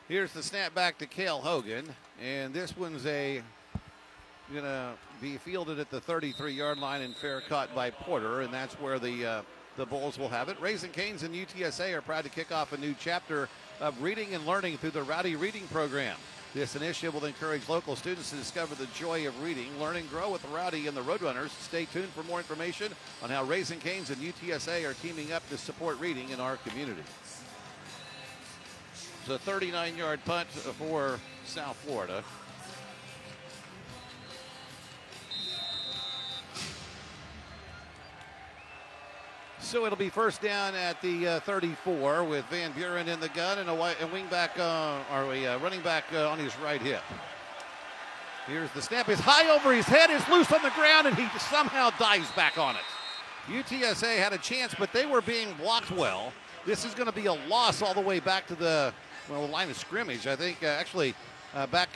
Here's the snap back to Cale Hogan, and this one's gonna be fielded at the 33-yard line and fair caught by Porter, and that's where the Bulls will have it. Raising Cane's and UTSA are proud to kick off a new chapter of reading and learning through the Rowdy Reading Program. This initiative will encourage local students to discover the joy of reading, learn, and grow with the Rowdy and the Roadrunners. Stay tuned for more information on how Raising Cane's and UTSA are teaming up to support reading in our community. It's a 39-yard punt for South Florida. So it'll be first down at the 34 with Van Buren in the gun and a running back on his right hip. Here's the snap. It's high over his head. It's loose on the ground, and he somehow dives back on it. UTSA had a chance, but they were being blocked well. This is going to be a loss all the way back to the line of scrimmage. I think back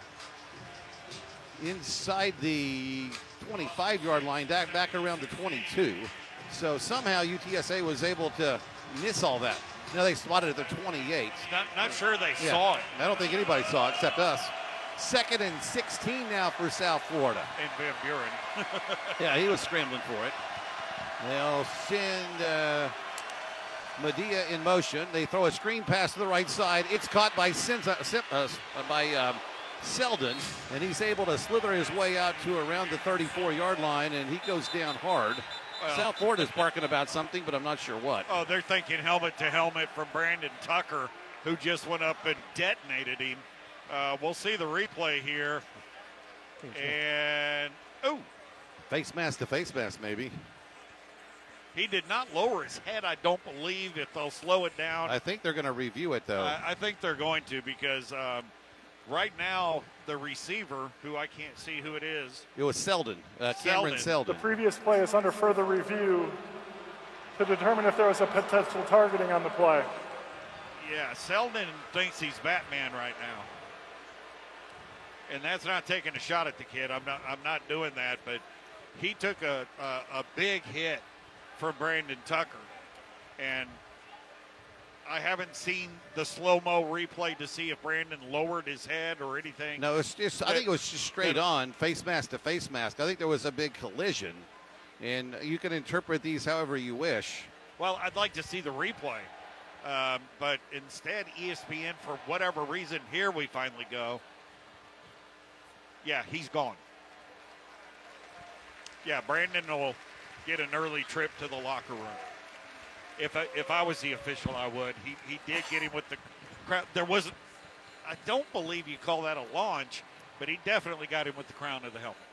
inside the 25-yard line, back around the 22. So somehow UTSA was able to miss all that. Now they spotted it at the 28. Not sure they saw it. I don't think anybody saw it except us. 2nd and 16 now for South Florida. And Van Buren. Yeah, he was scrambling for it. They'll send Medea in motion. They throw a screen pass to the right side. It's caught by Selden, and he's able to slither his way out to around the 34-yard line, and he goes down hard. South Florida's barking about something, but I'm not sure what. Oh, they're thinking helmet to helmet from Brandon Tucker, who just went up and detonated him. We'll see the replay here. And, face mask to face mask, maybe. He did not lower his head, I don't believe, if they'll slow it down. I think they're going to review it, though. I think they're going to because right now the receiver, who I can't see who it is. It was Selden, Cameron Selden. The previous play is under further review to determine if there was a potential targeting on the play. Yeah, Selden thinks he's Batman right now. And that's not taking a shot at the kid. I'm not doing that, but he took a big hit from Brandon Tucker. And I haven't seen the slow-mo replay to see if Brandon lowered his head or anything. No, it's just. I think it was just straight on, face mask to face mask. I think there was a big collision, and you can interpret these however you wish. Well, I'd like to see the replay, but instead ESPN, for whatever reason, here we finally go. Yeah, he's gone. Yeah, Brandon will get an early trip to the locker room. If I was the official, I would. He did get him with the crowd. There wasn't. I don't believe you call that a launch, but he definitely got him with the crown of the helmet.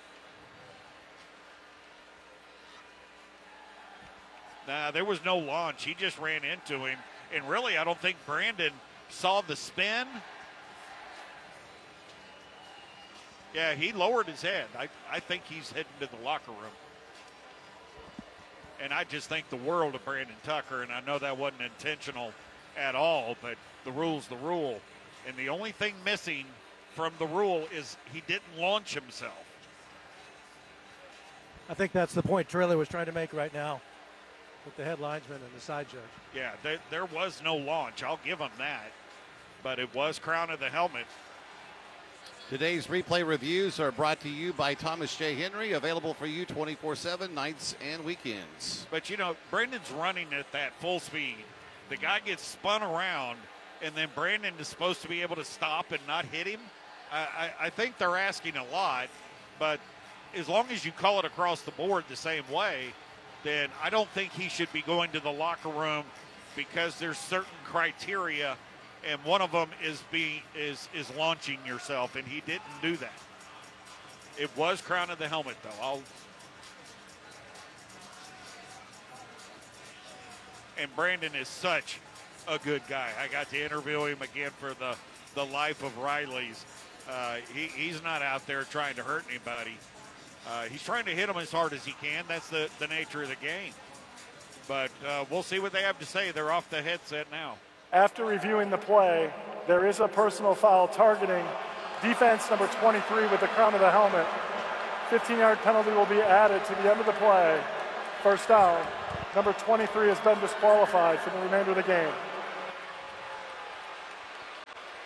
Nah, there was no launch. He just ran into him, and really, I don't think Brandon saw the spin. Yeah, he lowered his head. I think he's heading to the locker room. And I just think the world of Brandon Tucker, and I know that wasn't intentional at all, but the rule's the rule. And the only thing missing from the rule is he didn't launch himself. I think that's the point Trailer was trying to make right now with the head linesman and the side judge. Yeah, there was no launch. I'll give him that. But it was crown of the helmet. Today's replay reviews are brought to you by Thomas J. Henry, available for you 24/7, nights and weekends. But, Brandon's running at that full speed. The guy gets spun around, and then Brandon is supposed to be able to stop and not hit him. I think they're asking a lot, but as long as you call it across the board the same way, then I don't think he should be going to the locker room because there's certain criteria, and one of them is launching yourself, and he didn't do that. It was crown of the helmet, though. And Brandon is such a good guy. I got to interview him again for the Life of Riley's. He's not out there trying to hurt anybody. He's trying to hit them as hard as he can. That's the nature of the game. But we'll see what they have to say. They're off the headset now. After reviewing the play, there is a personal foul targeting defense number 23 with the crown of the helmet. 15-yard penalty will be added to the end of the play. First down. Number 23 has been disqualified for the remainder of the game.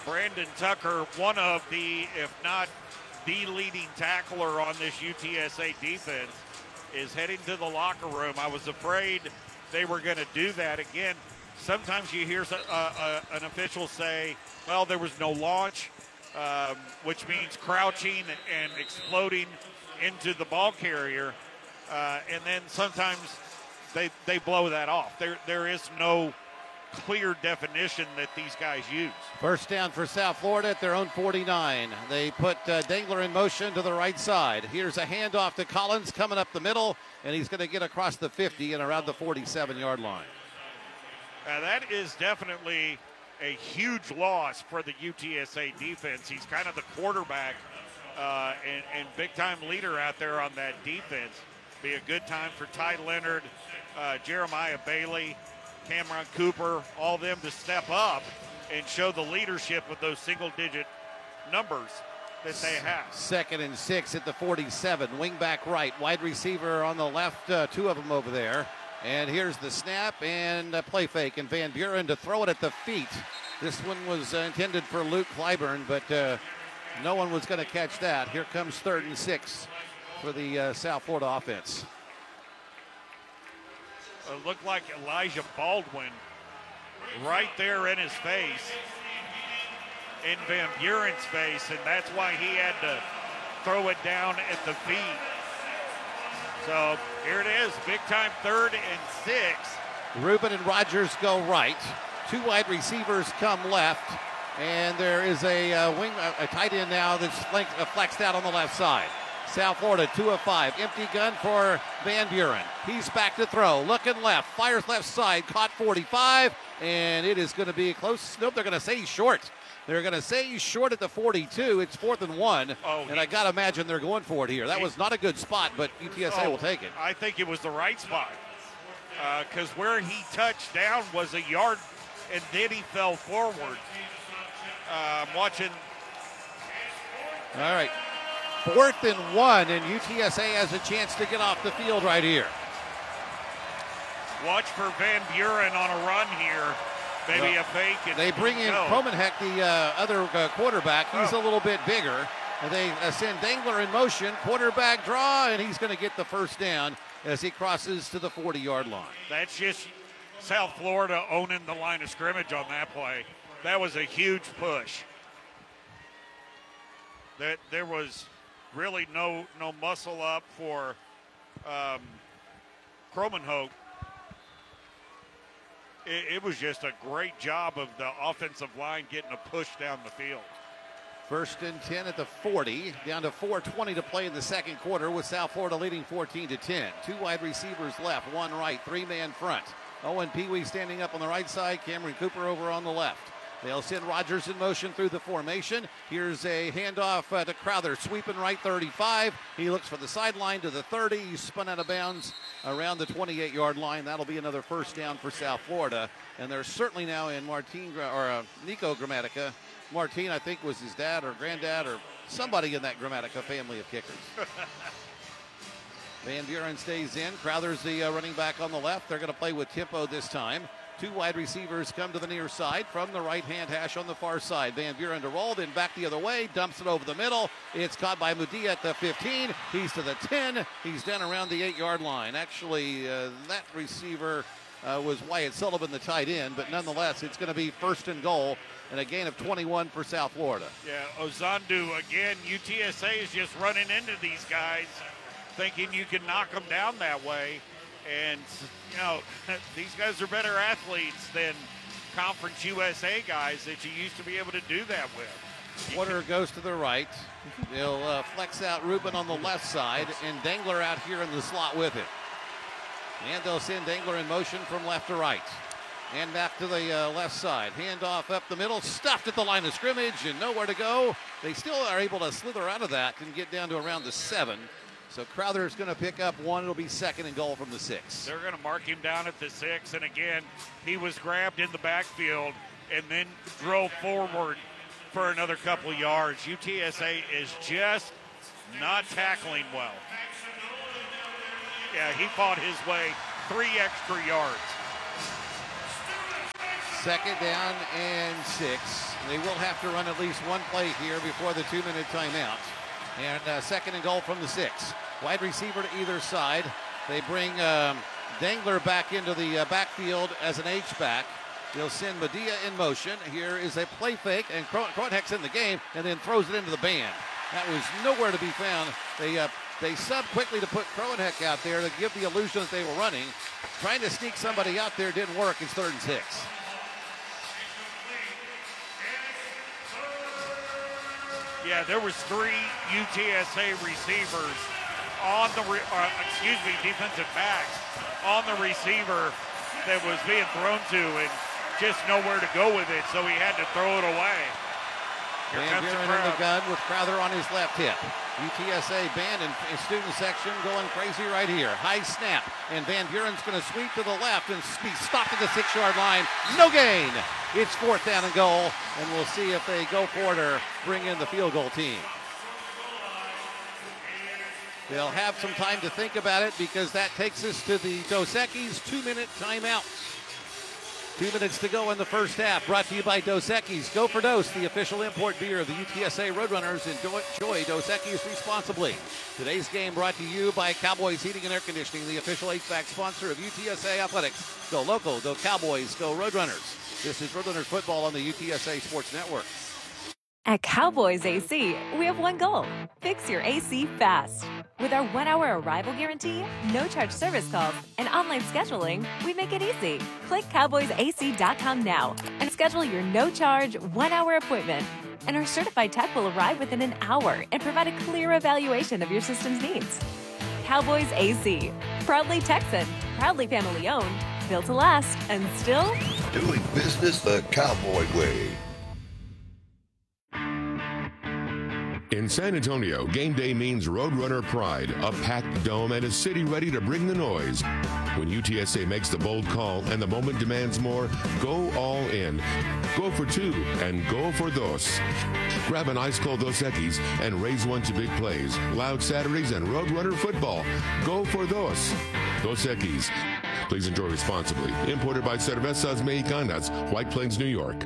Brandon Tucker, one of the, if not the leading tackler on this UTSA defense, is heading to the locker room. I was afraid they were going to do that again. Sometimes you hear an official say, well, there was no launch, which means crouching and exploding into the ball carrier. And then sometimes they blow that off. There is no clear definition that these guys use. First down for South Florida at their own 49. They put Dangler in motion to the right side. Here's a handoff to Collins coming up the middle, and he's going to get across the 50 and around the 47-yard line. That is definitely a huge loss for the UTSA defense. He's kind of the quarterback and big-time leader out there on that defense. Be a good time for Ty Leonard, Jeremiah Bailey, Cameron Cooper, all them to step up and show the leadership of those single-digit numbers that they have. 2nd and 6 at the 47. Wing back right, wide receiver on the left, two of them over there. And here's the snap and a play fake, and Van Buren to throw it at the feet. This one was intended for Luke Clyburn, but no one was going to catch that. Here comes 3rd and 6 for the South Florida offense. It looked like Elijah Baldwin right there in his face, in Van Buren's face, and that's why he had to throw it down at the feet. So here it is, big time 3rd and 6. Rubin and Rogers go right. Two wide receivers come left, and there is a tight end now that's flexed out on the left side. South Florida, 2 of 5. Empty gun for Van Buren. He's back to throw. Looking left. Fires left side. Caught 45. And it is going to be close. Nope, they're going to say he's short. They're going to say he's short at the 42. It's 4th and 1. And I got to imagine they're going for it here. That was not a good spot, but UTSA will take it. I think it was the right spot. Because where he touched down was a yard, and then he fell forward. I'm watching. All right. 4th and 1, and UTSA has a chance to get off the field right here. Watch for Van Buren on a run here. Maybe a fake. And they bring in Cromenheck, the other quarterback. He's a little bit bigger. And they send Dangler in motion. Quarterback draw, and he's going to get the first down as he crosses to the 40-yard line. That's just South Florida owning the line of scrimmage on that play. That was a huge push. There was really no muscle up for Cromenhoek. It was just a great job of the offensive line getting a push down the field. 1st and 10 at the 40, down to 4:20 to play in the second quarter with South Florida leading 14-10. Two wide receivers left, one right, three-man front. Owen Pee-wee standing up on the right side, Cameron Cooper over on the left. They'll send Rogers in motion through the formation. Here's a handoff to Crowther, sweeping right 35. He looks for the sideline to the 30. He's spun out of bounds around the 28-yard line. That'll be another first down for South Florida. And they're certainly now in Nico Gramatica. Martin, I think, was his dad or granddad or somebody in that Gramatica family of kickers. Van Buren stays in. Crowther's the running back on the left. They're going to play with tempo this time. Two wide receivers come to the near side from the right-hand hash on the far side. Van Buren to roll, then back the other way, dumps it over the middle. It's caught by Mudia at the 15. He's to the 10. He's down around the 8-yard line. Actually, that receiver was Wyatt Sullivan, the tight end, but nonetheless, it's going to be 1st and goal and a gain of 21 for South Florida. Yeah, Ozandu, again, UTSA is just running into these guys thinking you can knock them down that way. And, you know, these guys are better athletes than Conference USA guys that you used to be able to do that with. Porter goes to the right. They'll flex out Rubin on the left side and Dangler out here in the slot with him. And they'll send Dangler in motion from left to right. And back to the left side. Handoff up the middle, stuffed at the line of scrimmage and nowhere to go. They still are able to slither out of that and get down to around the 7. So Crowther is going to pick up 1. It'll be 2nd and goal from the 6. They're going to mark him down at the 6. And again, he was grabbed in the backfield and then drove forward for another couple of yards. UTSA is just not tackling well. Yeah, he fought his way 3 extra yards. Second down and 6. They will have to run at least one play here before the 2-minute timeout. And second and goal from the 6. Wide receiver to either side. They bring Dangler back into the backfield as an H-back. They'll send Medea in motion. Here is a play fake, and Kroenheck's in the game, and then throws it into the band. That was nowhere to be found. They subbed quickly to put Kroenheck out there to give the illusion that they were running. Trying to sneak somebody out there didn't work. It's 3rd and 6. Yeah, there was 3 UTSA receivers on the, defensive backs on the receiver that was being thrown to, and just nowhere to go with it, so he had to throw it away. Van Buren in the gun with Crowther on his left hip. UTSA band and student section going crazy right here. High snap, and Van Buren's going to sweep to the left and be stopped at the 6-yard line. No gain. It's 4th down and goal, and we'll see if they go for it or bring in the field goal team. They'll have some time to think about it because that takes us to the Dos Equis 2-minute timeout. 2 minutes to go in the first half. Brought to you by Dos Equis. Go for Dos, the official import beer of the UTSA Roadrunners. Enjoy Dos Equis responsibly. Today's game brought to you by Cowboys Heating and Air Conditioning, the official HVAC sponsor of UTSA Athletics. Go local, go Cowboys, go Roadrunners. This is Roadrunners football on the UTSA Sports Network. At Cowboys AC, we have one goal: fix your AC fast. With our 1-hour arrival guarantee, no charge service calls, and online scheduling, we make it easy. Click cowboysac.com now and schedule your no charge 1-hour appointment. And our certified tech will arrive within an hour and provide a clear evaluation of your system's needs. Cowboys AC, proudly Texan, proudly family owned, built to last, and still doing business the Cowboy way. In San Antonio, game day means Roadrunner pride, a packed dome, and a city ready to bring the noise. When UTSA makes the bold call and the moment demands more, go all in. Go for 2 and go for Dos. Grab an ice-cold Dos Equis and raise one to big plays. Loud Saturdays and Roadrunner football. Go for Dos. Dos Equis. Please enjoy responsibly. Imported by Cervezas Mexicanas, White Plains, New York.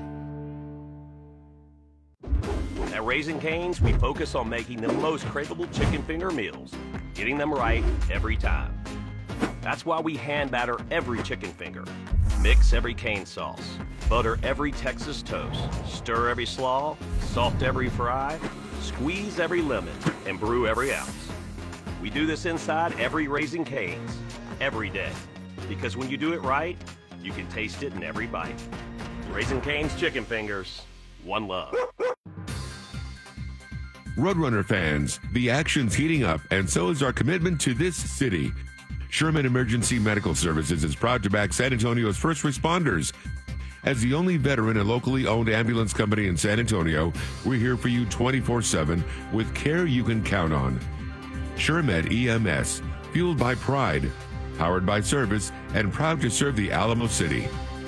At Raising Cane's, we focus on making the most craveable chicken finger meals, getting them right every time. That's why we hand batter every chicken finger, mix every cane sauce, butter every Texas toast, stir every slaw, salt every fry, squeeze every lemon, and brew every ounce. We do this inside every Raising Cane's, every day, because when you do it right, you can taste it in every bite. Raising Cane's chicken fingers, one love. Roadrunner fans, the action's heating up, and so is our commitment to this city. Sherman Emergency Medical Services is proud to back San Antonio's first responders. As the only veteran and locally owned ambulance company in San Antonio, we're here for you 24/7 with care you can count on. SherMed EMS, fueled by pride, powered by service, and proud to serve the Alamo City.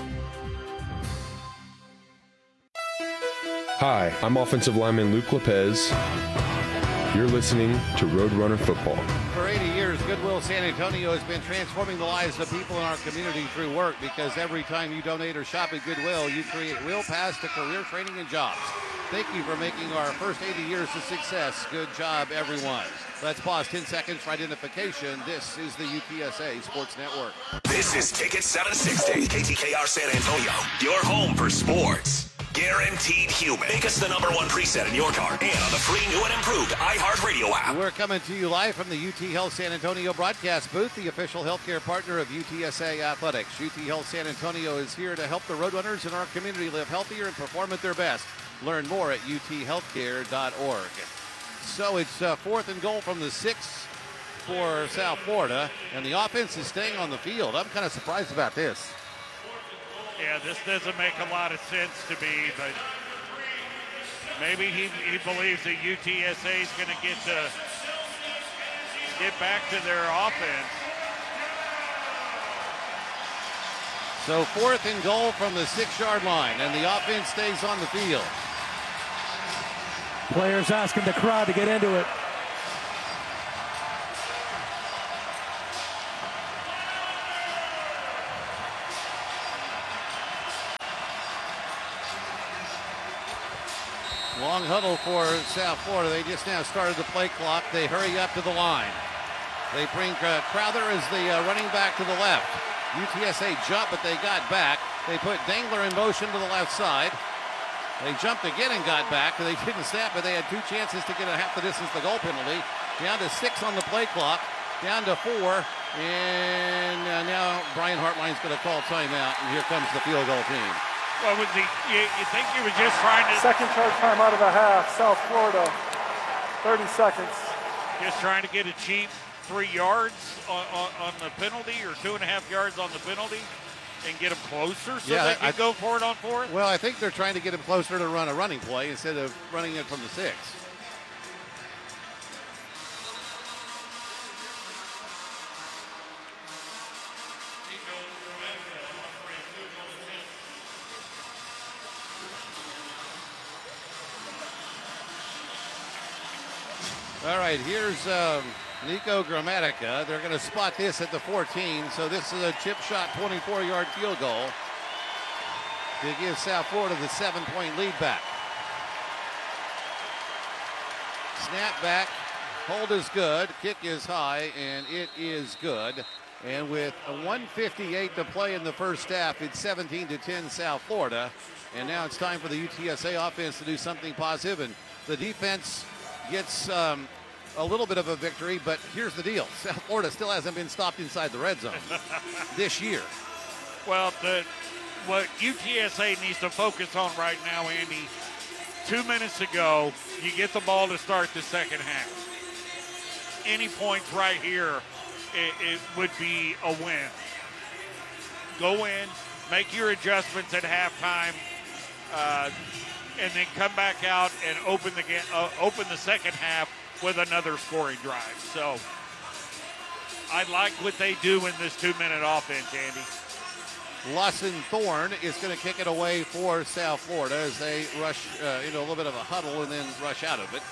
Hi, I'm offensive lineman Luke Lopez. You're listening to Roadrunner Football. For 80 years, Goodwill San Antonio has been transforming the lives of people in our community through work, because every time you donate or shop at Goodwill, you create real paths to career training and jobs. Thank you for making our first 80 years a success. Good job, everyone. Let's pause 10 seconds for identification. This is the UTSA Sports Network. This is Ticket 760, KTKR San Antonio, your home for sports. Guaranteed human. Make us the #1 preset in your car and on the free new and improved iHeartRadio app. We're coming to you live from the UT Health San Antonio broadcast booth, the official healthcare partner of UTSA Athletics. UT Health San Antonio is here to help the Roadrunners in our community live healthier and perform at their best. Learn more at uthealthcare.org. So it's 4th and goal from the 6 for South Florida, and the offense is staying on the field. I'm kind of surprised about this. Yeah, this doesn't make a lot of sense to me, but maybe he believes that UTSA is going to get back to their offense. So 4th and goal from the 6-yard line, and the offense stays on the field. Players asking the crowd to get into it. Long huddle for South Florida. They just now started the play clock. They hurry up to the line. They bring Crowther as the running back to the left. UTSA jumped, but they got back. They put Dangler in motion to the left side. They jumped again and got back. They didn't snap, but they had 2 chances to get a half the distance the goal penalty. Down to 6 on the play clock. Down to 4. And now Brian Hartline's going to call timeout, and here comes the field goal team. Well, was he? You think he was just trying to? Second charge time out of the half, South Florida. 30 seconds. Just trying to get a cheap 3 yards on the penalty, or 2.5 yards on the penalty, and get them closer so they can go for it on 4th? Well, I think they're trying to get him closer to run a running play instead of running it from the 6. All right, here's Nico Gramatica. They're going to spot this at the 14, so this is a chip shot 24-yard field goal to give South Florida the 7-point lead back. Snap back, hold is good, kick is high, and it is good. And with a 1:58 to play in the first half, it's 17-10 South Florida. And now it's time for the UTSA offense to do something positive, and the defense gets a little bit of a victory, but here's the deal. South Florida still hasn't been stopped inside the red zone this year. Well, what UTSA needs to focus on right now, Andy, 2 minutes ago, you get the ball to start the second half. Any points right here, it would be a win. Go in, make your adjustments at halftime, and then come back out and open the second half with another scoring drive. So I like what they do in this 2-minute offense, Andy. Lawson Thorne is going to kick it away for South Florida as they rush into a little bit of a huddle and then rush out of it.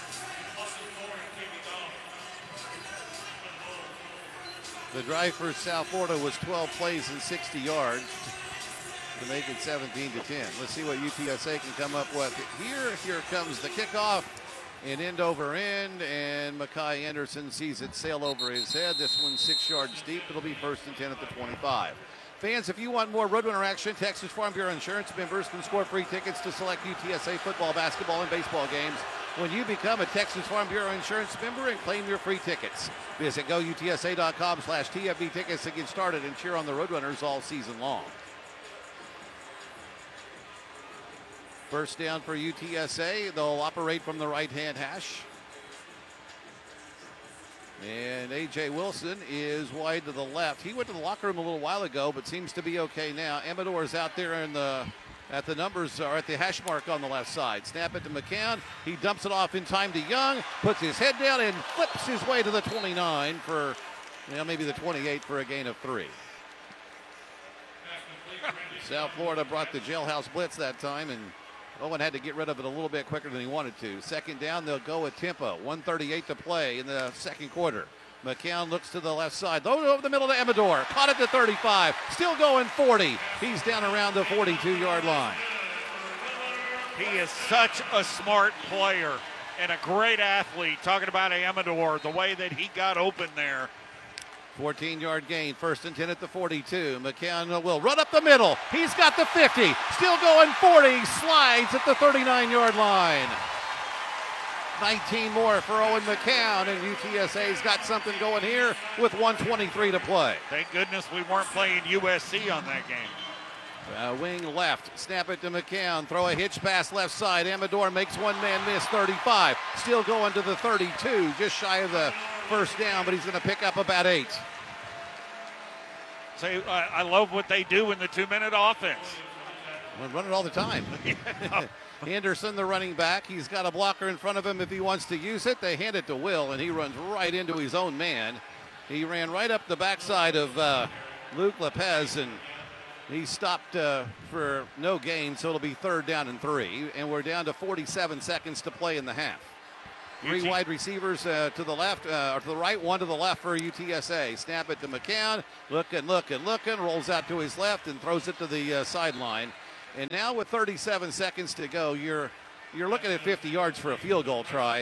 The drive for South Florida was 12 plays and 60 yards to make it 17-10. Let's see what UTSA can come up with here. Here comes the kickoff, and end over end, and Makai Anderson sees it sail over his head. This one's 6 yards deep. It'll be 1st and 10 at the 25. Fans, if you want more Roadrunner action, Texas Farm Bureau Insurance members can score free tickets to select UTSA football, basketball, and baseball games when you become a Texas Farm Bureau Insurance member and claim your free tickets. Visit GoUTSA.com/TFB tickets to get started and cheer on the Roadrunners all season long. First down for UTSA. They'll operate from the right-hand hash. And A.J. Wilson is wide to the left. He went to the locker room a little while ago, but seems to be okay now. Amador is out there at the numbers, or at the hash mark on the left side. Snap it to McCown. He dumps it off in time to Young, puts his head down and flips his way to the 29 for, maybe the 28 for a gain of 3. South Florida brought the jailhouse blitz that time, and Owen had to get rid of it a little bit quicker than he wanted to. Second down, they'll go with tempo. 1:38 to play in the second quarter. McCown looks to the left side. Over the middle to Amador. Caught at the 35. Still going 40. He's down around the 42-yard line. He is such a smart player and a great athlete. Talking about Amador, the way that he got open there. 14-yard gain, 1st and 10 at the 42. McCown will run up the middle. He's got the 50. Still going 40. Slides at the 39-yard line. 19 more for Owen McCown, and UTSA's got something going here with 1:23 to play. Thank goodness we weren't playing USC on that game. Wing left, snap it to McCown, throw a hitch pass left side. Amador makes one man miss, 35. Still going to the 32, just shy of the first down, but he's going to pick up about 8. I love what they do in the 2-minute offense. We run it all the time. Anderson, the running back, he's got a blocker in front of him if he wants to use it. They hand it to Will, and he runs right into his own man. He ran right up the backside of Luke Lopez, and he stopped for no gain, so it'll be 3rd down and 3, and we're down to 47 seconds to play in the half. 3 wide receivers to the left, or to the right, 1 to the left for UTSA. Snap it to McCown, looking, rolls out to his left and throws it to the sideline. And now with 37 seconds to go, you're you're looking at 50 yards for a field goal try.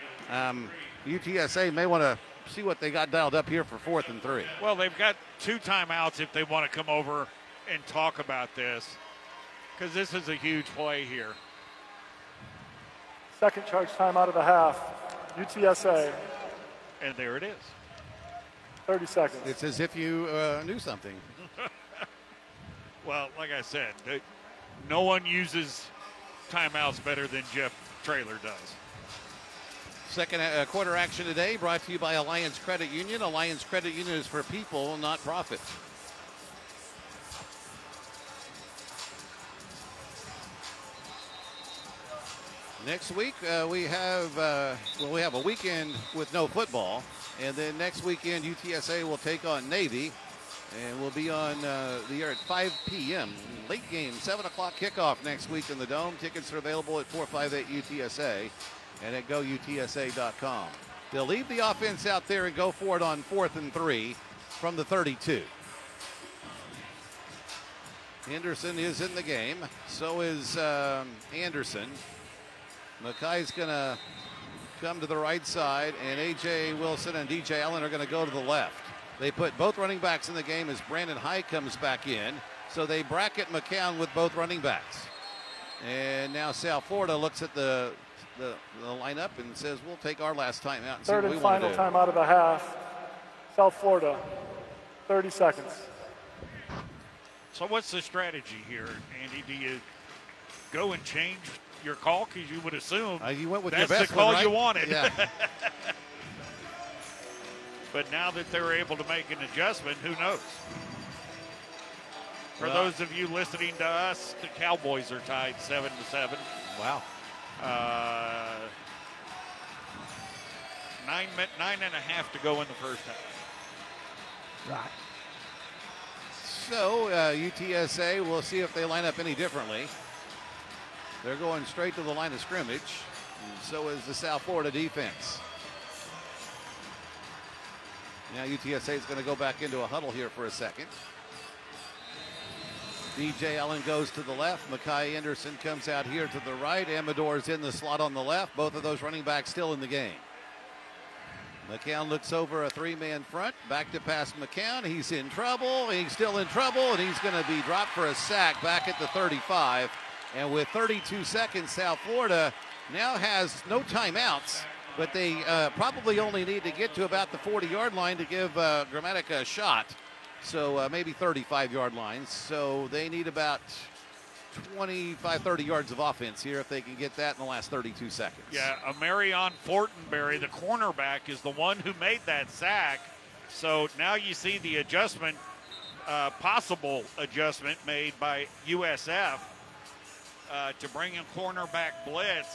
UTSA may want to see what they got dialed up here for 4th and 3. Well, they've got 2 timeouts if they want to come over and talk about this, because this is a huge play here. Second charge time out of the half. UTSA. And there it is. 30 seconds. It's as if you knew something. Well, like I said, no one uses timeouts better than Jeff Traylor does. Second quarter action today brought to you by Alliance Credit Union. Alliance Credit Union is for people, not profit. Next week we have a weekend with no football, and then next weekend UTSA will take on Navy, and we'll be on the air at 5 p.m. Late game, 7 o'clock kickoff next week in the Dome. Tickets are available at 458 UTSA and at GoUTSA.com. They'll leave the offense out there and go for it on 4th and 3 from the 32. Henderson is in the game. So is Anderson. Mackay's going to come to the right side, and A.J. Wilson and D.J. Allen are going to go to the left. They put both running backs in the game as Brandon High comes back in. So they bracket McCown with both running backs. And now South Florida looks at the lineup and says, we'll take our last time out and see what we want to do. Third and final time out of the half. South Florida, 30 seconds. So what's the strategy here, Andy? Do you go and change your call? Because you would assume you went with that's your best the call one, right? you wanted. Yeah. But now that they're able to make an adjustment, who knows? For those of you listening to us, the Cowboys are tied 7-7. Wow. 9.5 to go in the first half. Right. So UTSA, we'll see if they line up any differently. They're going straight to the line of scrimmage. And so is the South Florida defense. Now UTSA is going to go back into a huddle here for a second. D.J. Allen goes to the left. Mackay Anderson comes out here to the right. Amador's in the slot on the left. Both of those running backs still in the game. McCown looks over a 3-man front. Back to pass McCown. He's in trouble. He's still in trouble, and he's going to be dropped for a sack back at the 35. And with 32 seconds, South Florida now has no timeouts, but they probably only need to get to about the 40-yard line to give Gramatica a shot. So maybe 35-yard lines. So they need about 25, 30 yards of offense here if they can get that in the last 32 seconds. Yeah, Marion Fortenberry, the cornerback, is the one who made that sack. So now you see the adjustment, possible adjustment made by USF to bring in cornerback blitz.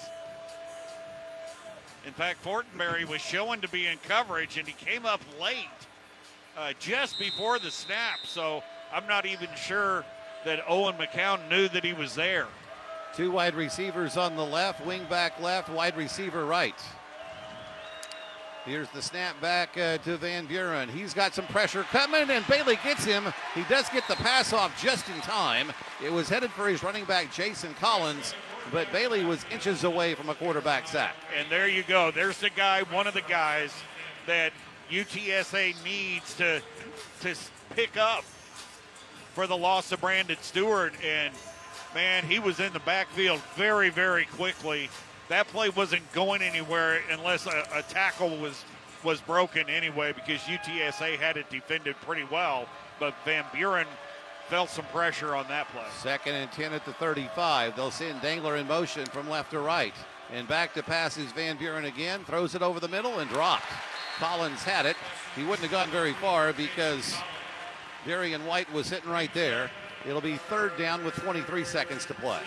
In fact, Fortenberry was showing to be in coverage, and he came up late just before the snap. So I'm not even sure that Owen McCown knew that he was there. Two wide receivers on the left, wing back left, wide receiver right. Here's the snap back to Van Buren. He's got some pressure coming, and Bailey gets him. He does get the pass off just in time. It was headed for his running back, Jason Collins, but Bailey was inches away from a quarterback sack. And there you go. There's the guy, one of the guys that UTSA needs to pick up for the loss of Brandon Stewart. And, man, he was in the backfield very, very quickly. That play wasn't going anywhere unless a tackle was broken anyway, because UTSA had it defended pretty well. But Van Buren felt some pressure on that play. 2nd and 10 at the 35. They'll send Dangler in motion from left to right. And back to pass is Van Buren again. Throws it over the middle and dropped. Collins had it. He wouldn't have gone very far because Darian White was sitting right there. It'll be 3rd down with 23 seconds to play.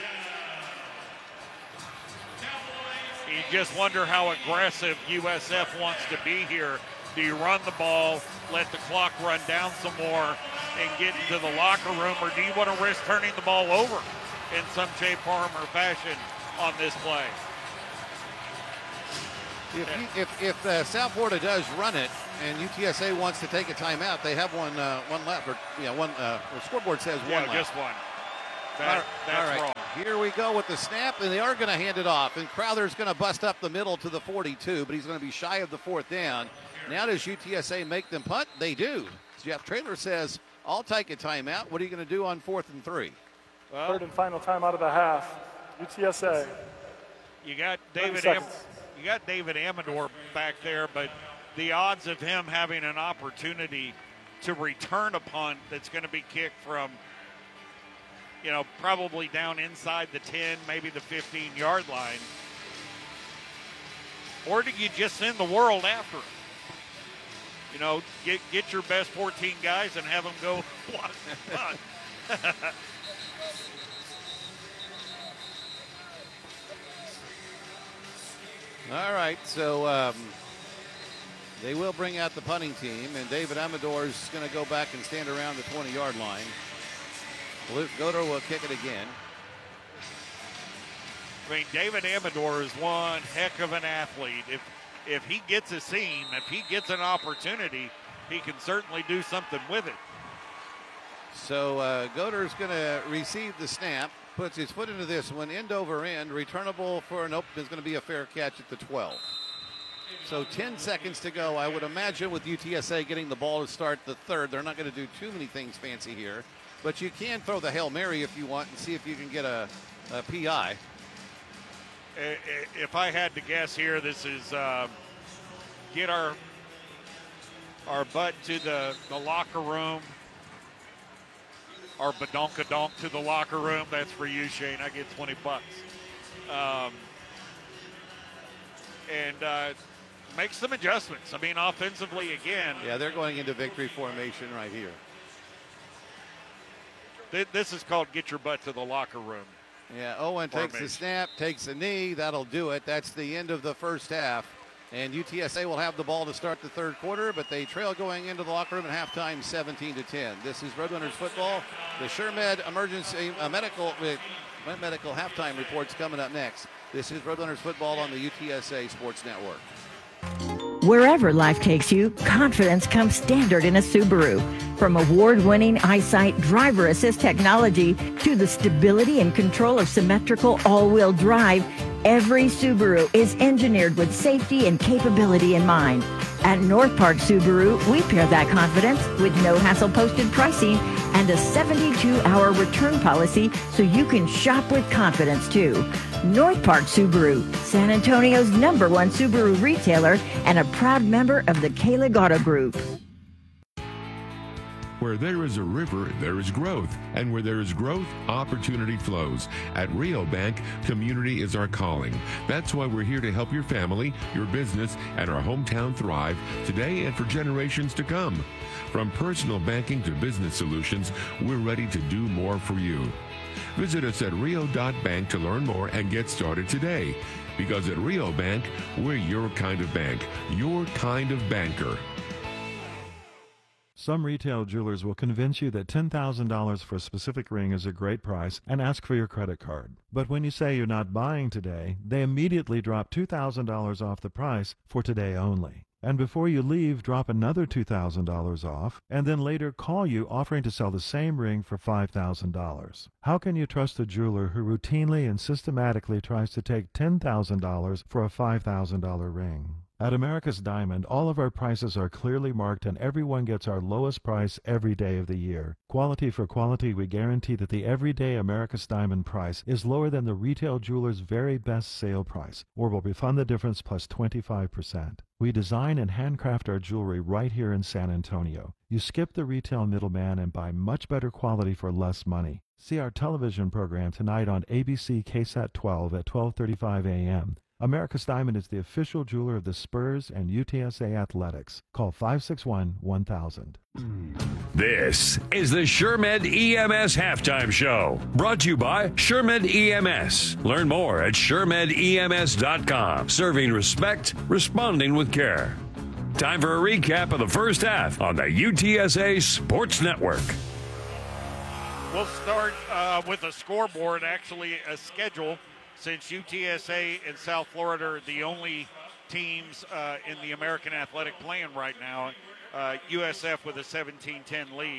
You just wonder how aggressive USF wants to be here. Do you run the ball, let the clock run down some more, and get into the locker room, or do you want to risk turning the ball over in some shape, form, or fashion on this play? If South Florida does run it and UTSA wants to take a timeout, they have one left. Or the scoreboard says one left. Just one. That's wrong. Here we go with the snap, and they are going to hand it off. And Crowther's going to bust up the middle to the 42, but he's going to be shy of the 4th down. Now does UTSA make them punt? They do. Jeff Traylor says, I'll take a timeout. What are you going to do on 4th and 3? Well, 3rd and final timeout of the half. UTSA. You got David Amador back there, but the odds of him having an opportunity to return a punt that's going to be kicked from, probably down inside the 10, maybe the 15-yard line. Or do you just send the world after him? Get your best 14 guys and have them go block the punt. All right, so they will bring out the punting team, and David Amador is going to go back and stand around the 20-yard line. Luke Goder will kick it again. I mean, David Amador is one heck of an athlete. If he gets a seam, if he gets an opportunity, he can certainly do something with it. So Goder's going to receive the snap, puts his foot into this one, end over end, returnable for nope, there's going to be a fair catch at the 12. So 10 seconds to go. I would imagine with UTSA getting the ball to start the 3rd, they're not going to do too many things fancy here. But you can throw the Hail Mary if you want and see if you can get a PI. If I had to guess here, this is get our butt to the locker room. Our badonkadonk to the locker room. That's for you, Shane. I get $20. And make some adjustments. I mean, offensively again. Yeah, they're going into victory formation right here. This is called get your butt to the locker room. Yeah, Owen takes the snap, takes a knee. That'll do it. That's the end of the first half. And UTSA will have the ball to start the 3rd quarter, but they trail going into the locker room at halftime 17-10. This is Roadrunners football. The SureMed Emergency Medical halftime reports coming up next. This is Roadrunners football on the UTSA Sports Network. Wherever life takes you, confidence comes standard in a Subaru. From award-winning EyeSight driver assist technology to the stability and control of symmetrical all-wheel drive, every Subaru is engineered with safety and capability in mind. At North Park Subaru, we pair that confidence with no-hassle posted pricing and a 72-hour return policy so you can shop with confidence too. North Park Subaru, San Antonio's #1 Subaru retailer and a proud member of the Kalig Auto Group. Where there is a river, there is growth. And where there is growth, opportunity flows. At Rio Bank, community is our calling. That's why we're here to help your family, your business, and our hometown thrive today and for generations to come. From personal banking to business solutions, we're ready to do more for you. Visit us at rio.bank to learn more and get started today. Because at Rio Bank, we're your kind of bank, your kind of banker. Some retail jewelers will convince you that $10,000 for a specific ring is a great price and ask for your credit card. But when you say you're not buying today, they immediately drop $2,000 off the price for today only. And before you leave, drop another $2,000 off, and then later call you offering to sell the same ring for $5,000. How can you trust a jeweler who routinely and systematically tries to take $10,000 for a $5,000 ring? At America's Diamond, all of our prices are clearly marked and everyone gets our lowest price every day of the year. Quality for quality, we guarantee that the everyday America's Diamond price is lower than the retail jeweler's very best sale price, or will refund the difference plus 25%. We design and handcraft our jewelry right here in San Antonio. You skip the retail middleman and buy much better quality for less money. See our television program tonight on ABC KSAT 12 at 12:35 a.m. America's Diamond is the official jeweler of the Spurs and UTSA Athletics. Call 561-1000. This is the SureMed EMS Halftime Show, brought to you by SureMed EMS. Learn more at SureMedEMS.com. Serving respect, responding with care. Time for a recap of the first half on the UTSA Sports Network. We'll start with a scoreboard, actually a schedule, since UTSA and South Florida are the only teams in the American Athletic playing right now. USF with a 17-10 lead.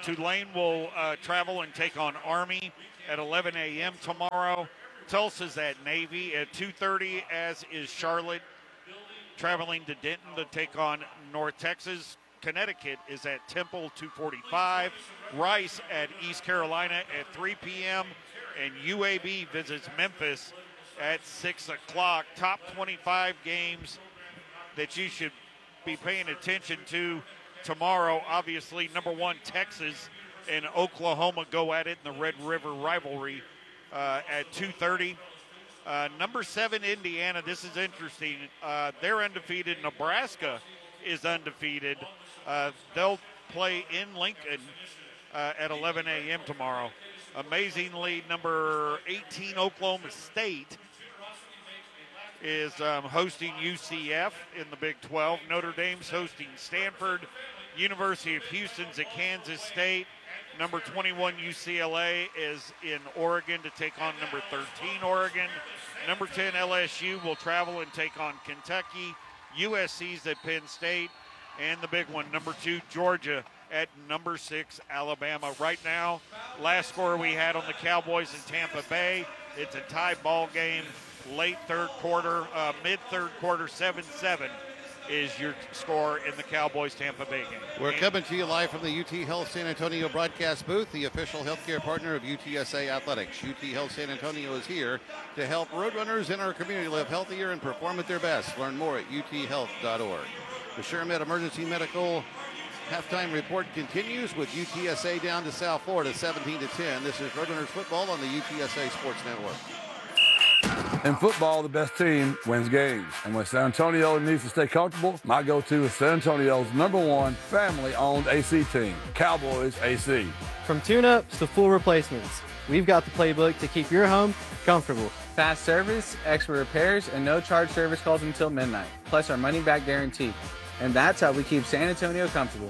Tulane will travel and take on Army at 11 a.m. tomorrow. Tulsa's at Navy at 2:30, as is Charlotte traveling to Denton to take on North Texas. Connecticut is at Temple, 2:45. Rice at East Carolina at 3 p.m. And UAB visits Memphis at 6 o'clock. Top 25 games that you should be paying attention to tomorrow. Obviously, number 1, Texas and Oklahoma go at it in the Red River rivalry at 2:30. Number 7, Indiana. This is interesting. They're undefeated. Nebraska is undefeated. They'll play in Lincoln at 11 a.m. tomorrow. Amazingly, number 18, Oklahoma State, is hosting UCF in the Big 12. Notre Dame's hosting Stanford. University of Houston's at Kansas State. Number 21, UCLA, is in Oregon to take on number 13, Oregon. Number 10, LSU will travel and take on Kentucky. USC's at Penn State. And the big one, number 2, Georgia, at number 6, Alabama. Right now, last score we had on the Cowboys in Tampa Bay, it's a tie ball game. Late third quarter, mid-third quarter, 7-7 is your score in the Cowboys-Tampa Bay game. We're coming to you live from the UT Health San Antonio broadcast booth, the official healthcare partner of UTSA Athletics. UT Health San Antonio is here to help Roadrunners in our community live healthier and perform at their best. Learn more at uthealth.org. The SureMed Emergency Medical halftime report continues with UTSA down to South Florida, 17-10. This is Roadrunners football on the UTSA Sports Network. In football, the best team wins games. And when San Antonio needs to stay comfortable, my go-to is San Antonio's #1 family-owned AC team, Cowboys AC. From tune-ups to full replacements, we've got the playbook to keep your home comfortable. Fast service, expert repairs, and no-charge service calls until midnight, plus our money-back guarantee. And that's how we keep San Antonio comfortable.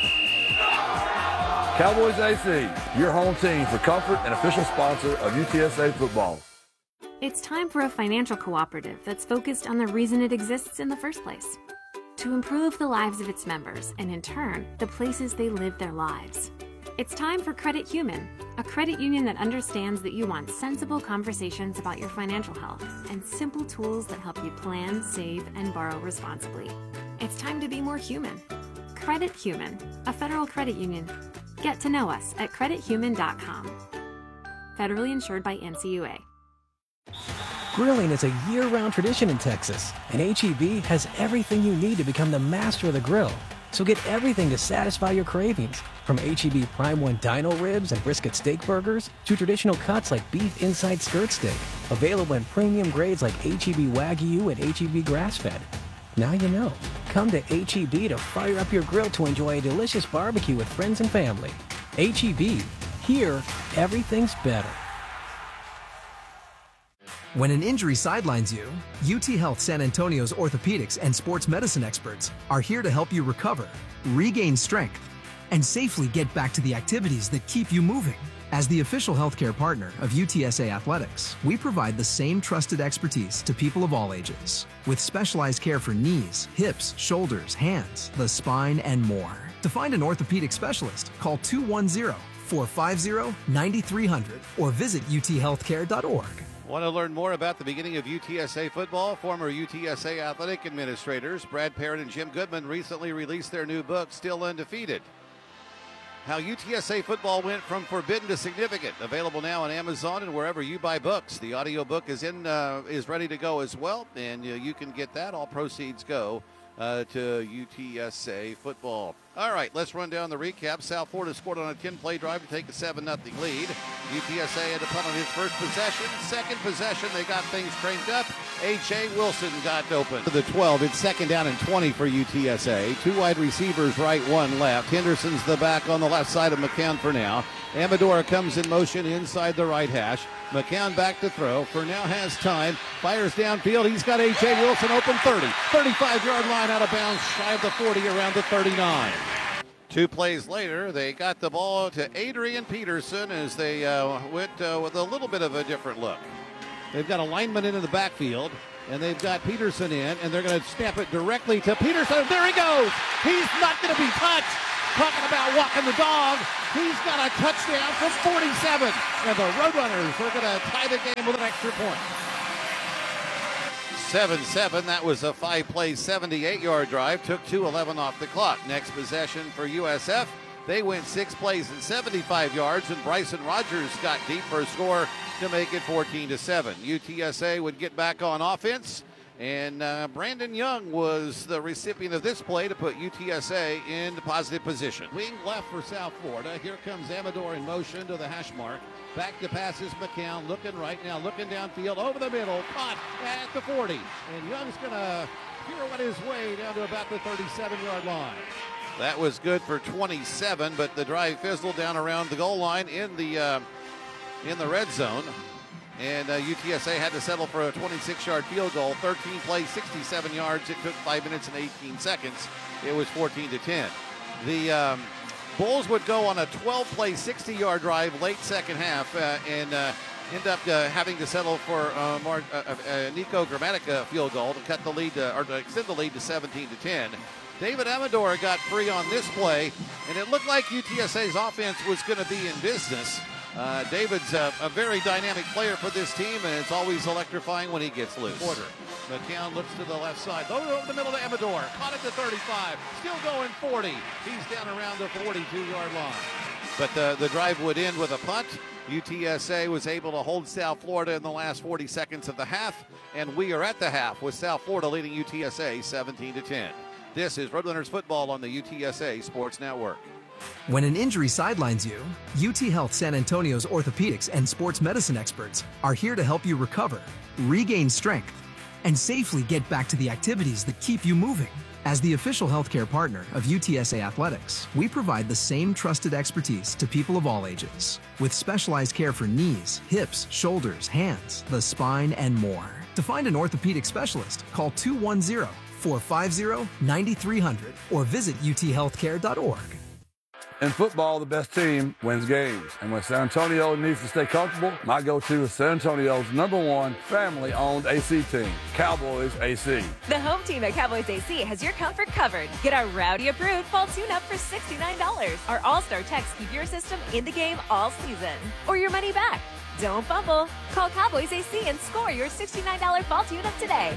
Cowboys AC, your home team for comfort and official sponsor of UTSA football. It's time for a financial cooperative that's focused on the reason it exists in the first place. To improve the lives of its members and, in turn, the places they live their lives. It's time for Credit Human, a credit union that understands that you want sensible conversations about your financial health and simple tools that help you plan, save, and borrow responsibly. It's time to be more human. Credit Human, a federal credit union. Get to know us at credithuman.com. Federally insured by NCUA. Grilling is a year-round tradition in Texas, and H-E-B has everything you need to become the master of the grill. So get everything to satisfy your cravings, from H-E-B Prime 1 dino ribs and brisket steak burgers to traditional cuts like beef inside skirt steak, available in premium grades like H-E-B Wagyu and H-E-B grass-fed. Now you know. Come to H-E-B to fire up your grill to enjoy a delicious barbecue with friends and family. H-E-B. Here, everything's better. When an injury sidelines you, UT Health San Antonio's orthopedics and sports medicine experts are here to help you recover, regain strength, and safely get back to the activities that keep you moving. As the official healthcare partner of UTSA Athletics, we provide the same trusted expertise to people of all ages, with specialized care for knees, hips, shoulders, hands, the spine, and more. To find an orthopedic specialist, call 210-450-9300 or visit uthealthcare.org. Want to learn more about the beginning of UTSA football? Former UTSA athletic administrators Brad Parrott and Jim Goodman recently released their new book, Still Undefeated. How UTSA football went from forbidden to significant. Available now on Amazon and wherever you buy books. The audiobook is ready to go as well, and you can get that. All proceeds go to UTSA football. All right, let's run down the recap. South Florida scored on a 10-play drive to take a 7-0 lead. UTSA had to punt on his first possession. Second possession, they got things cranked up. H.A. Wilson got open to the 12. It's 2nd down and 20 for UTSA. 2 wide receivers, right, 1 left. Henderson's the back on the left side of McCown for now. Amador comes in motion inside the right hash. McCown back to throw. For now has time. Fires downfield. He's got H.A. Wilson open 30. 35-yard line out of bounds, shy of the 40, around the 39. 2 plays later, they got the ball to Adrian Peterson as they went with a little bit of a different look. They've got a lineman in the backfield, and they've got Peterson in, and they're going to snap it directly to Peterson. There he goes. He's not going to be touched. talking about walking the dog. He's got a touchdown from 47. And the Roadrunners are going to tie the game with an extra point. 7-7. That was a 5-play, 78-yard drive. Took 2:11 off the clock. Next possession for USF. They went 6 plays and 75 yards, and Bryson Rogers got deep for a score to make it 14-7. UTSA would get back on offense, and Brandon Young was the recipient of this play to put UTSA in positive position. Wing left for South Florida. Here comes Amador in motion to the hash mark. Back to pass is McCown, looking right now, looking downfield, over the middle, caught at the 40. And Young's going to pirouette his way down to about the 37-yard line. That was good for 27, but the drive fizzled down around the goal line in the red zone. And UTSA had to settle for a 26-yard field goal. 13 plays, 67 yards. It took 5 minutes and 18 seconds. It was 14-10. The Bulls would go on a 12-play, 60-yard drive late second half and end up having to settle for Nico Gramatica field goal to cut the lead or to extend the lead to 17-10. David Amador got free on this play, and it looked like UTSA's offense was going to be in business. David's a very dynamic player for this team, and it's always electrifying when he gets loose. McCown looks to the left side. Over the middle to Amador. Caught at the 35. Still going 40. He's down around the 42-yard line. But the drive would end with a punt. UTSA was able to hold South Florida in the last 40 seconds of the half, and we are at the half with South Florida leading UTSA 17-10. This is Roadrunners football on the UTSA Sports Network. When an injury sidelines you, UT Health San Antonio's orthopedics and sports medicine experts are here to help you recover, regain strength, and safely get back to the activities that keep you moving. As the official healthcare partner of UTSA Athletics, we provide the same trusted expertise to people of all ages, with specialized care for knees, hips, shoulders, hands, the spine, and more. To find an orthopedic specialist, call 210-450-9300 or visit uthealthcare.org. In football, the best team wins games. And when San Antonio needs to stay comfortable, my go-to is San Antonio's #1 family-owned AC team, Cowboys AC. The home team at Cowboys AC has your comfort covered. Get our Rowdy-approved fall tune-up for $69. Our all-star techs keep your system in the game all season. Or your money back. Don't fumble. Call Cowboys AC and score your $69 fall tune-up today.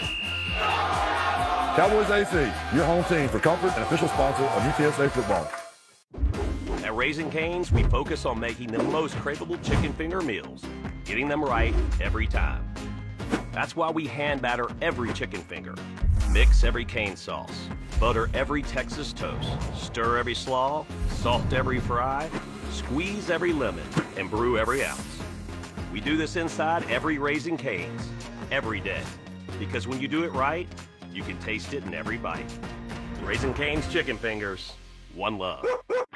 Cowboys AC, your home team for comfort and official sponsor of UTSA football. At Raising Cane's, we focus on making the most craveable chicken finger meals, getting them right every time. That's why we hand batter every chicken finger, mix every cane sauce, butter every Texas toast, stir every slaw, salt every fry, squeeze every lemon, and brew every ounce. We do this inside every Raising Cane's, every day, because when you do it right, you can taste it in every bite. Raising Cane's chicken fingers, one love.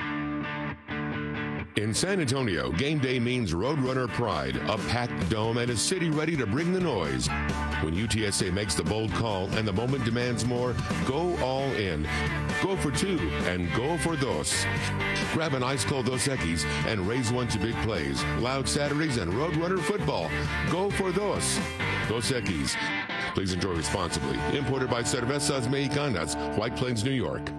In San Antonio, game day means Roadrunner pride, a packed dome, and a city ready to bring the noise. When UTSA makes the bold call and the moment demands more, go all in. Go for 2 and go for dos. Grab an ice-cold Dos Equis and raise one to big plays. Loud Saturdays and Roadrunner football. Go for dos. Dos Equis. Please enjoy responsibly. Imported by Cervezas Mexicanas, White Plains, New York.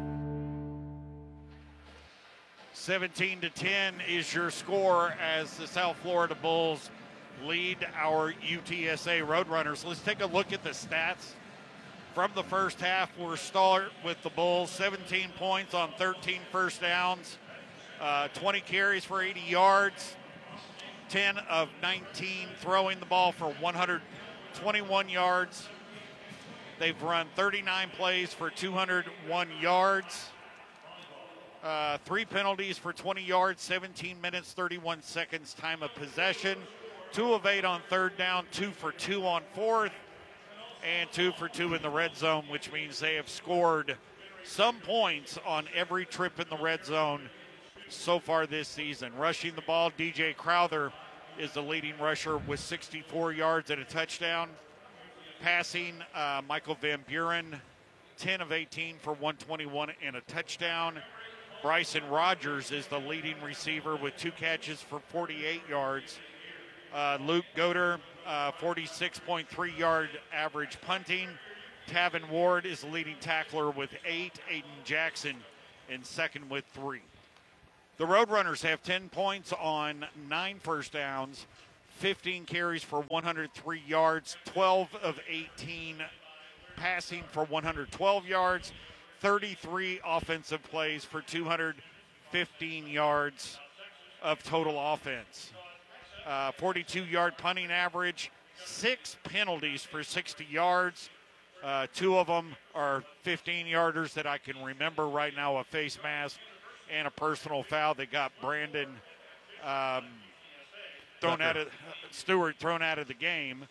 17-10 is your score as the South Florida Bulls lead our UTSA Roadrunners. Let's take a look at the stats from the first half. We'll start with the Bulls. 17 points on 13 first downs, 20 carries for 80 yards, 10 of 19 throwing the ball for 121 yards. They've run 39 plays for 201 yards. 3 penalties for 20 yards, 17 minutes, 31 seconds time of possession. 2 of 8 on third down, 2 for 2 on fourth, and 2 for 2 in the red zone, which means they have scored some points on every trip in the red zone so far this season. Rushing the ball, DJ Crowther is the leading rusher with 64 yards and a touchdown. Passing, Michael Van Buren, 10 of 18 for 121 and a touchdown. Bryson Rogers is the leading receiver with 2 catches for 48 yards. Luke Goder, 46.3 yard average punting. Tavin Ward is the leading tackler with 8. Aiden Jackson in second with 3. The Roadrunners have 10 points on 9 first downs, 15 carries for 103 yards, 12 of 18 passing for 112 yards, 33 offensive plays for 215 yards of total offense. 42-yard punting average, 6 penalties for 60 yards. 2 of them are 15-yarders that I can remember right now, a face mask and a personal foul that got Brandon Stewart thrown out of the game.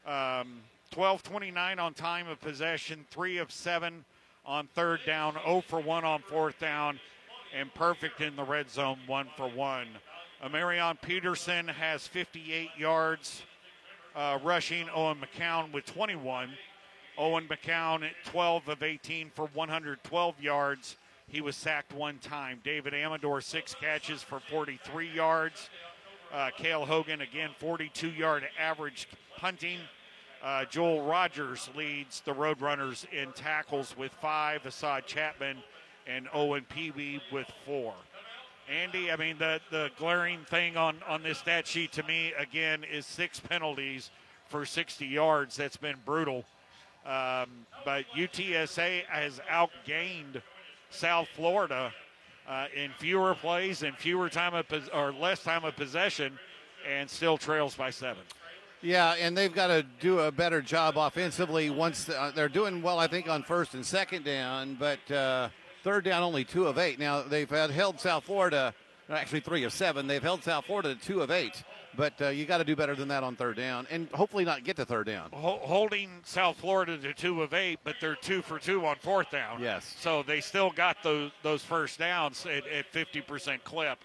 12-29 on time of possession, 3 of 7 on third down, 0 for 1 on fourth down, and perfect in the red zone, 1 for 1. Marion Peterson has 58 yards rushing. Owen McCown with 21. Owen McCown at 12 of 18 for 112 yards. He was sacked 1 time. David Amador, 6 catches for 43 yards. Cale Hogan, again, 42-yard average punting. Joel Rogers leads the Roadrunners in tackles with 5. Assad Chapman and Owen Peavy with 4. Andy, I mean, the glaring thing on this stat sheet to me, again, is 6 penalties for 60 yards. That's been brutal. But UTSA has outgained South Florida in fewer plays and less time of possession, and still trails by 7. Yeah, and they've got to do a better job offensively. Once they're doing well, I think, on first and second down, but third down only 2 of 8. Now they've held South Florida, actually 3 of 7. They've held South Florida to 2 of 8. But you got to do better than that on third down, and hopefully not get to third down. Holding South Florida to 2 of 8, but they're 2 for 2 on fourth down. Yes. So they still got those first downs at 50% clip.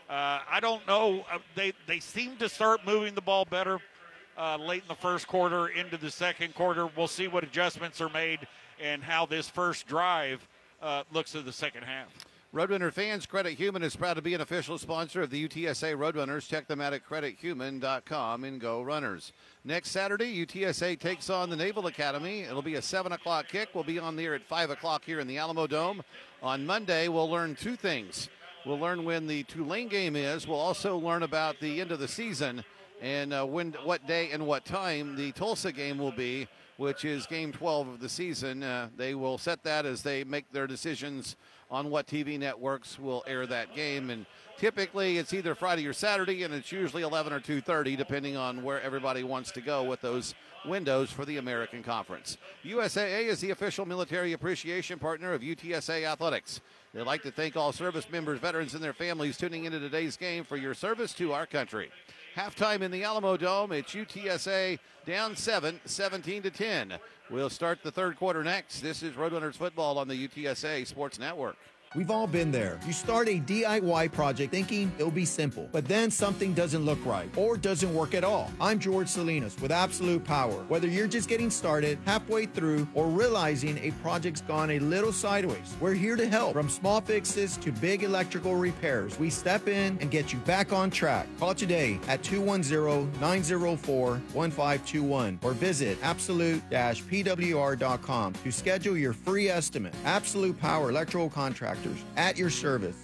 I don't know. They seem to start moving the ball better late in the first quarter into the second quarter. We'll see what adjustments are made and how this first drive looks in the second half. Roadrunner fans, Credit Human is proud to be an official sponsor of the UTSA Roadrunners. Check them out at credithuman.com and go Runners. Next Saturday, UTSA takes on the Naval Academy. It'll be a 7 o'clock kick. We'll be on there at 5 o'clock here in the Alamo Dome. On Monday, we'll learn 2 things. We'll learn when the Tulane game is. We'll also learn about the end of the season and what day and what time the Tulsa game will be, which is game 12 of the season. They will set that as they make their decisions on what TV networks will air that game. And typically it's either Friday or Saturday, and it's usually 11 or 2:30, depending on where everybody wants to go with those windows for the American Conference. USAA is the official military appreciation partner of UTSA Athletics. They'd like to thank all service members, veterans, and their families tuning into today's game for your service to our country. Halftime in the Alamo Dome, it's UTSA down 7, 17-10. We'll start the third quarter next. This is Roadrunners football on the UTSA Sports Network. We've all been there. You start a DIY project thinking it'll be simple, but then something doesn't look right or doesn't work at all. I'm George Salinas with Absolute Power. Whether you're just getting started, halfway through, or realizing a project's gone a little sideways, we're here to help. From small fixes to big electrical repairs, we step in and get you back on track. Call today at 210-904-1521 or visit absolute-pwr.com to schedule your free estimate. Absolute Power Electrical Contractor, at your service.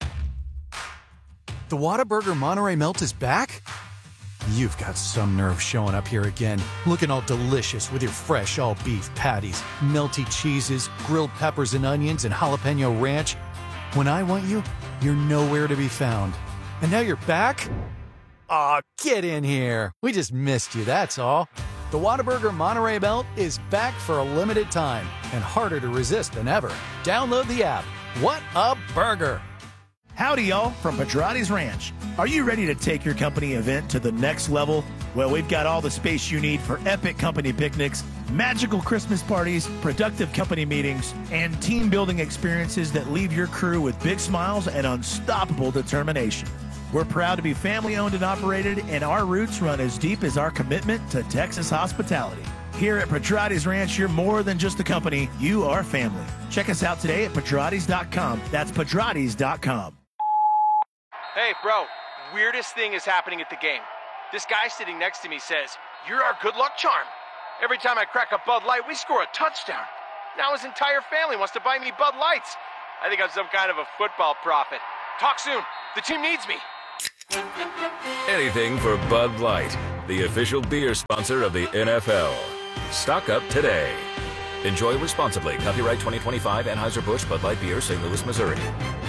The Whataburger Monterey Melt is back? You've got some nerve showing up here again, looking all delicious with your fresh all-beef patties, melty cheeses, grilled peppers and onions, and jalapeno ranch. When I want you, you're nowhere to be found. And now you're back? Aw, get in here. We just missed you, that's all. The Whataburger Monterey Melt is back for a limited time and harder to resist than ever. Download the app. What a burger! Howdy, y'all, from Pedrati's Ranch. Are you ready to take your company event to the next level? Well, we've got all the space you need for epic company picnics, magical Christmas parties, productive company meetings, and team-building experiences that leave your crew with big smiles and unstoppable determination. We're proud to be family-owned and operated, and our roots run as deep as our commitment to Texas hospitality. Here at Pedrati's Ranch, you're more than just a company, you are family. Check us out today at Pedratis.com. That's Pedratis.com. Hey, bro, weirdest thing is happening at the game. This guy sitting next to me says, "You're our good luck charm. Every time I crack a Bud Light, we score a touchdown. Now his entire family wants to buy me Bud Lights. I think I'm some kind of a football prophet. Talk soon. The team needs me. Anything for Bud Light, the official beer sponsor of the NFL. Stock up today. Enjoy responsibly. Copyright 2025 Anheuser-Busch Bud Light Beer, St. Louis, Missouri.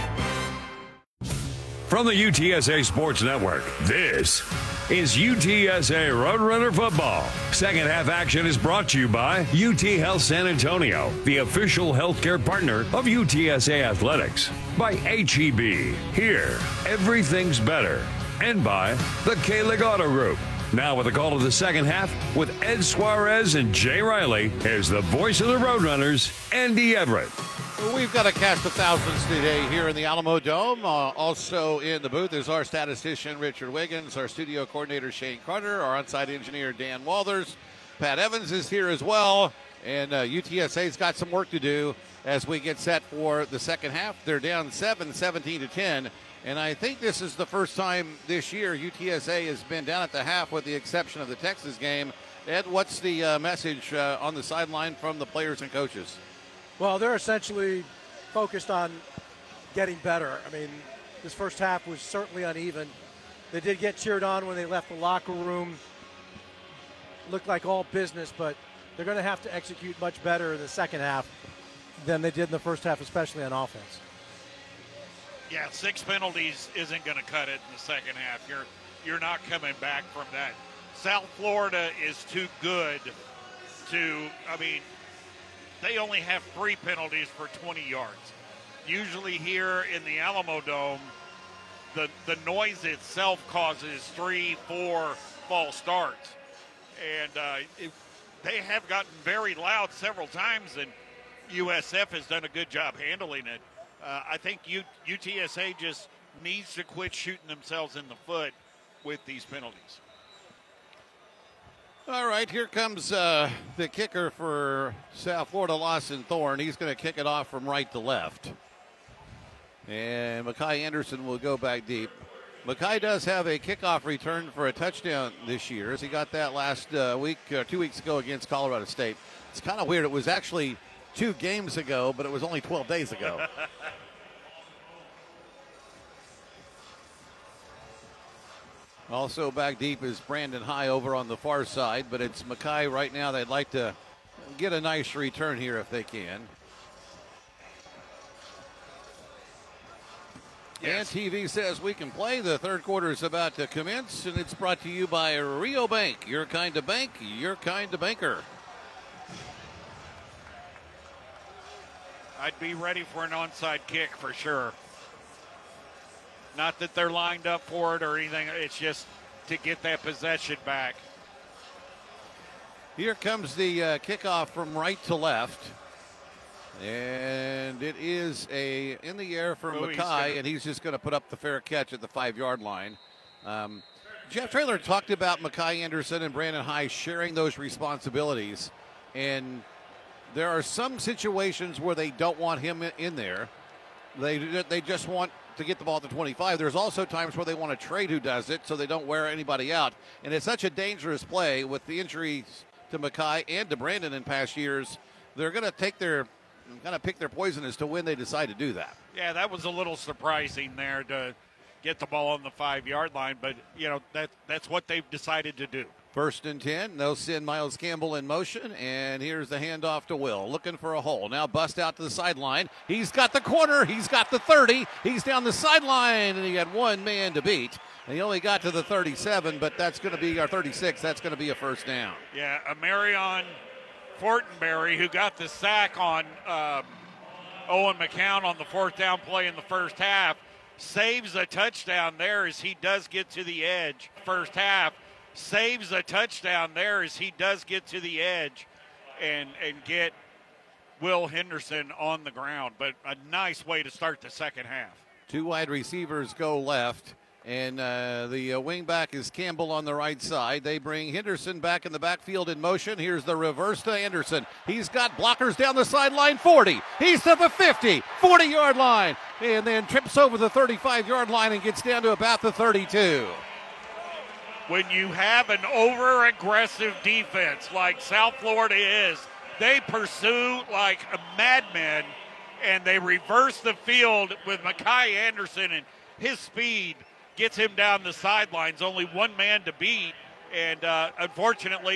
From the UTSA Sports Network, this is UTSA Roadrunner Football. Second half action is brought to you by UT Health San Antonio, the official healthcare partner of UTSA Athletics. By HEB, here, everything's better. And by the K-Lig Auto Group. Now with a call to the second half with Ed Suarez and Jay Riley, here's the voice of the Roadrunners, Andy Everett. We've got to catch the thousands today here in the Alamo Dome. Also in the booth is our statistician, Richard Wiggins, our studio coordinator, Shane Carter, our on-site engineer, Dan Walters. Pat Evans is here as well, and UTSA's got some work to do as we get set for the second half. They're down 17-10, and I think this is the first time this year UTSA has been down at the half with the exception of the Texas game. Ed, what's the message on the sideline from the players and coaches? Well, they're essentially focused on getting better. I mean, this first half was certainly uneven. They did get cheered on when they left the locker room. Looked like all business, but they're going to have to execute much better in the second half than they did in the first half, especially on offense. Yeah, 6 penalties isn't going to cut it in the second half. You're not coming back from that. South Florida is too good to, they only have 3 penalties for 20 yards. Usually here in the Alamo Dome, the noise itself causes 3-4 false starts. And they have gotten very loud several times, and USF has done a good job handling it. I think UTSA just needs to quit shooting themselves in the foot with these penalties. All right, here comes the kicker for South Florida, Lawson Thorne. He's going to kick it off from right to left. And Mekhi Anderson will go back deep. Mekhi does have a kickoff return for a touchdown this year, as he got that last week, 2 weeks ago against Colorado State. It's kind of weird. It was actually 2 games ago, but it was only 12 days ago. Also back deep is Brandon High over on the far side, but it's Mekhi right now. They'd like to get a nice return here if they can. Yes. And TV says we can play. The third quarter is about to commence, and it's brought to you by Rio Bank. Your kind of bank, your kind of banker. I'd be ready for an onside kick for sure. Not that they're lined up for it or anything. It's just to get that possession back. Here comes the kickoff from right to left. And it is in the air for Mekhi, and he's just going to put up the fair catch at the 5-yard line. Jeff Traylor talked about Mekhi Anderson and Brandon High sharing those responsibilities. And there are some situations where they don't want him in there. They just want to get the ball to 25. There's also times where they want to trade who does it so they don't wear anybody out. And it's such a dangerous play with the injuries to Mekhi and to Brandon in past years. They're going to pick their poison as to when they decide to do that. Yeah, that was a little surprising there to get the ball on the 5-yard line, but that's what they've decided to do. 1st and 10. They'll send Miles Campbell in motion, and here's the handoff to Will, looking for a hole. Now bust out to the sideline. He's got the corner. He's got the 30. He's down the sideline, and he had one man to beat. And he only got to the 37, but that's going to be our 36. That's going to be a first down. Yeah, Marion Fortenberry, who got the sack on Owen McCown on the 4th down play in the first half, saves a touchdown there as he does get to the edge. First half. Saves a touchdown there as he does get to the edge and get Will Henderson on the ground. But a nice way to start the second half. 2 wide receivers go left, and the wing back is Campbell on the right side. They bring Henderson back in the backfield in motion. Here's the reverse to Anderson. He's got blockers down the sideline, 40. He's to the 50, 40-yard line, and then trips over the 35-yard line and gets down to about the 32. When you have an over-aggressive defense like South Florida is, they pursue like a madman, and they reverse the field with Mekhi Anderson, and his speed gets him down the sidelines. Only one man to beat, and unfortunately,